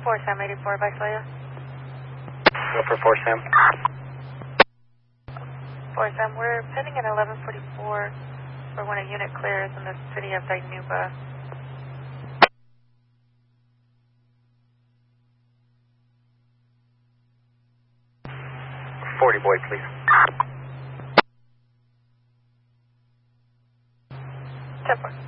4 Sam 84 by Celia. Go for 4 Sam. 4 Sam, we're pending at 1144 for when a unit clears in the city of Dinuba. 40 boy, please. 10-4.